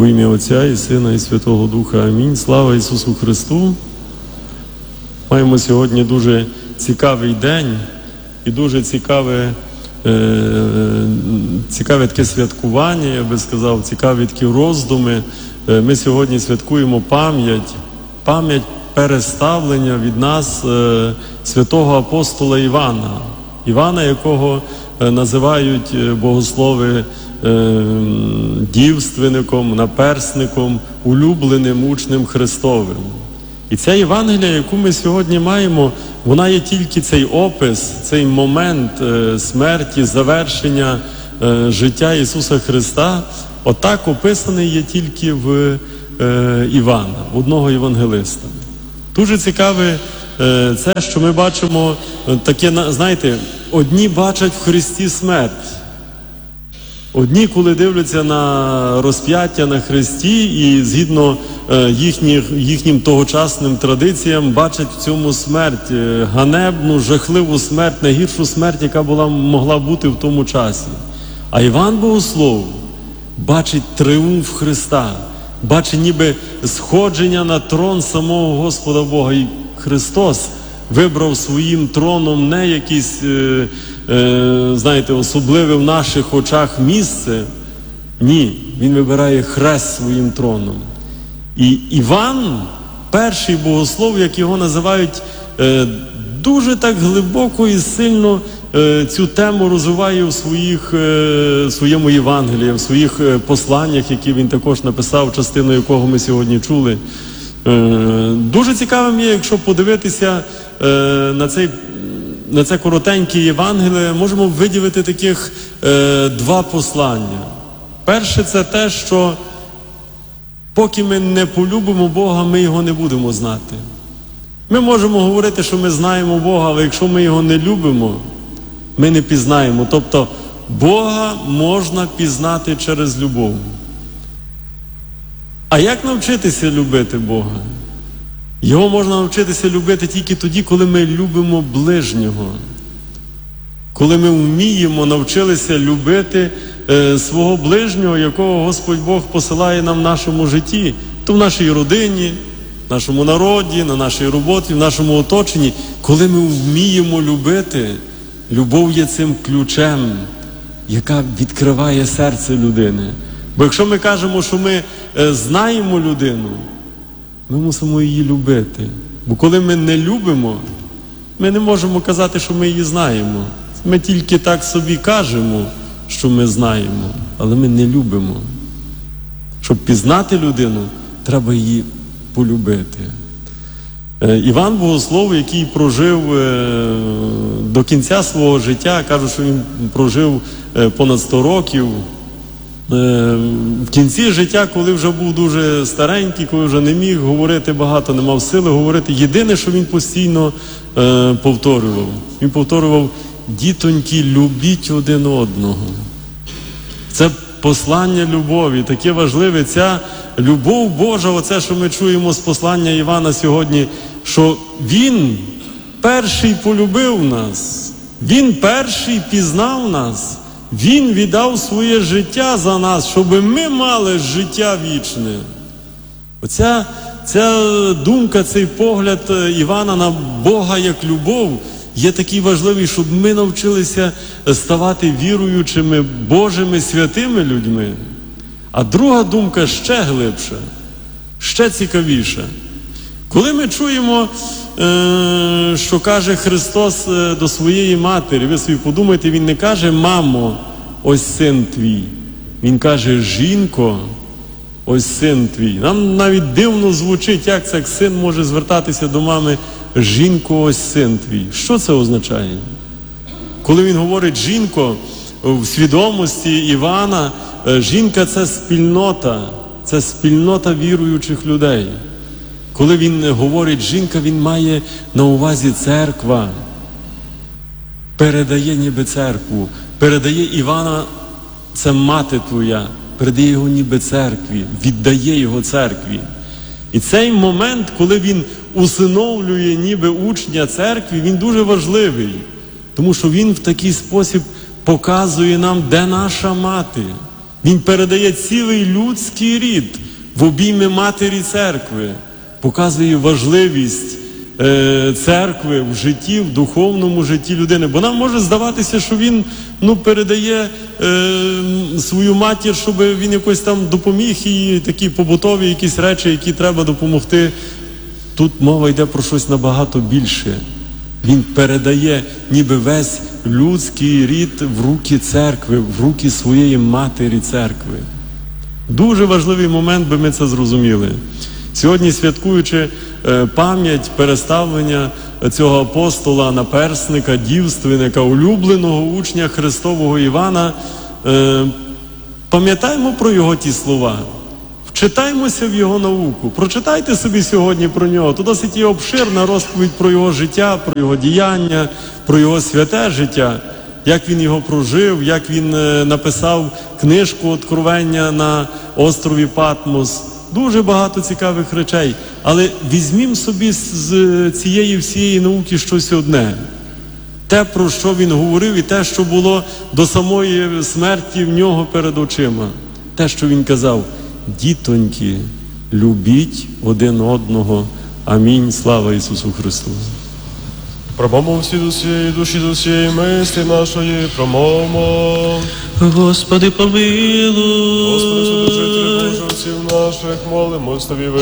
Во ім'я Отця і Сина і Святого Духа. Амінь. Слава Ісусу Христу! Маємо сьогодні дуже цікавий день і дуже цікаве таке святкування, я би сказав, цікаві такі роздуми. Ми сьогодні святкуємо пам'ять переставлення від нас святого апостола Івана, якого називають богослови дівственником, наперсником, улюбленим учнем Христовим. І ця Євангелія, яку ми сьогодні маємо, вона є тільки цей опис, цей момент смерті, завершення життя Ісуса Христа, отак описаний є тільки в Івана, одного євангелиста. Дуже цікаве це, що ми бачимо таке, знаєте, одні бачать в Христі смерть. Одні, коли дивляться на розп'яття на Христі і згідно їхнім тогочасним традиціям бачать в цьому смерть, ганебну, жахливу смерть, найгіршу смерть, яка могла бути в тому часі. А Іван Богослов бачить тріумф Христа, бачить ніби сходження на трон самого Господа Бога. І Христос вибрав своїм троном не якийсь, знаєте, особливе в наших очах місце. Ні, він вибирає хрест своїм троном. І Іван, перший богослов, як його називають, дуже так глибоко і сильно цю тему розвиває в своєму Євангелії, в своїх посланнях, які він також написав, частину якого ми сьогодні чули. Дуже цікавим є, якщо подивитися на це коротеньке Євангеліє, можемо виділити таких два послання. Перше – це те, що поки ми не полюбимо Бога, ми Його не будемо знати. Ми можемо говорити, що ми знаємо Бога, але якщо ми Його не любимо, ми не пізнаємо. Тобто Бога можна пізнати через любов. А як навчитися любити Бога? Його можна навчитися любити тільки тоді, коли ми любимо ближнього. Коли ми вміємо, навчилися любити свого ближнього, якого Господь Бог посилає нам в нашому житті, то в нашій родині, в нашому народі, на нашій роботі, в нашому оточенні. Коли ми вміємо любити, любов є цим ключем, яка відкриває серце людини. Бо якщо ми кажемо, що ми знаємо людину, ми мусимо її любити. Бо коли ми не любимо, ми не можемо казати, що ми її знаємо. Ми тільки так собі кажемо, що ми знаємо, але ми не любимо. Щоб пізнати людину, треба її полюбити. Іван Богослов, який прожив до кінця свого життя, кажуть, що він прожив понад 100 років, в кінці життя, коли вже був дуже старенький, коли вже не міг говорити багато, не мав сили говорити, єдине, що він постійно повторював. Він повторював: дітоньки, любіть один одного. Це послання любові, таке важливе. Ця любов Божа, оце, що ми чуємо з послання Івана сьогодні, що Він перший полюбив нас, Він перший пізнав нас, Він віддав своє життя за нас, щоб ми мали життя вічне. Оця думка, цей погляд Івана на Бога як любов є такий важливий, щоб ми навчилися ставати віруючими, Божими, святими людьми. А друга думка ще глибша, ще цікавіша. Коли ми чуємо, що каже Христос до своєї матері, ви собі подумайте, Він не каже: мамо, ось син твій. Він каже: жінко, ось син твій. Нам навіть дивно звучить, як це син може звертатися до мами: жінко, ось син твій. Що це означає? Коли він говорить жінко, в свідомості Івана, жінка – це спільнота віруючих людей. Коли він говорить жінка, він має на увазі церква. Передає ніби церкву, передає Івана, це мати твоя, передає його ніби церкві, віддає його церкві. І цей момент, коли він усиновлює ніби учня церкві, він дуже важливий, тому що він в такий спосіб показує нам, де наша мати. Він передає цілий людський рід в обійми Матері Церкви, показує важливість церкви в житті, в духовному житті людини. Бо нам може здаватися, що він передає свою матір, щоб він якось там допоміг їй, такі побутові якісь речі, які треба допомогти. Тут мова йде про щось набагато більше. Він передає ніби весь людський рід в руки церкви, в руки своєї Матері Церкви. Дуже важливий момент, би ми це зрозуміли. Сьогодні, святкуючи пам'ять переставлення цього апостола, наперсника, дівственника, улюбленого учня Христового Івана, пам'ятаємо про його ті слова. Вчитаймося в його науку. Прочитайте собі сьогодні про нього. Тут досить є обширна розповідь про його життя, про його діяння, про його святе життя, як він його прожив, як він написав книжку «Откровення» на острові Патмос. Дуже багато цікавих речей. Але візьмімо собі з цієї всієї науки щось одне. Те, про що він говорив, і те, що було до самої смерті в нього перед очима. Те, що він казав: дітоньки, любіть один одного. Амінь. Слава Ісусу Христу. Промовмо всі з усієї душі, з усієї мислі нашої, промовмо. Господи, помилуй. Господи, Вседержителю Боже, всіх наших, молимось Тобі,